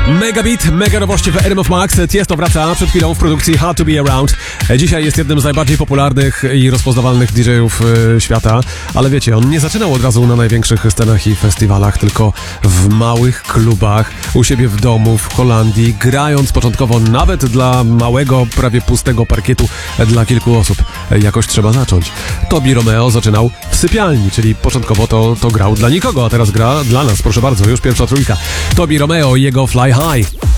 Megabit, mega nowości w RM of Max. Tiesto wraca przed chwilą w produkcji Hard to be Around. Dzisiaj jest jednym z najbardziej popularnych i rozpoznawalnych DJ-ów świata, ale wiecie, on nie zaczynał od razu na największych scenach i festiwalach, tylko w małych klubach, u siebie w domu, w Holandii, grając początkowo nawet dla małego, prawie pustego parkietu dla kilku osób. Jakoś trzeba zacząć. Tobi Romeo zaczynał w sypialni, czyli początkowo to grał dla nikogo, a teraz gra dla nas, proszę bardzo, już pierwsza trójka. Tobi Romeo i jego Fly High.